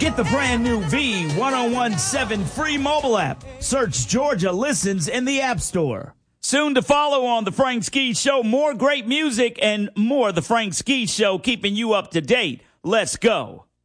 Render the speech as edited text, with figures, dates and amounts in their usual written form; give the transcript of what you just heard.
Get the brand new V1017 free mobile app. Search Georgia Listens in the App Store. Soon to follow on The Frank Ski Show, more great music and more The Frank Ski Show, keeping you up to date. Let's go.